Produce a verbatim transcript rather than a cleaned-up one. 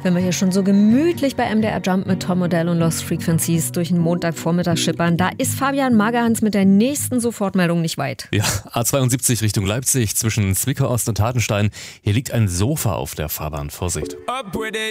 Wenn wir hier schon so gemütlich bei M D R Jump mit Tom Odell und Lost Frequencies durch den Montagvormittag schippern, da ist Fabian Magerhans mit der nächsten Sofortmeldung nicht weit. Ja, A zweiundsiebzig Richtung Leipzig zwischen Zwickau Ost und Hartenstein. Hier liegt ein Sofa auf der Fahrbahn. Vorsicht.